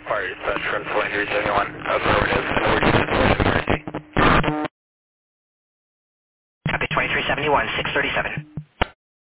Fire dispatch from 2371. Affirmative. 40 emergency. Okay, 2371, 637.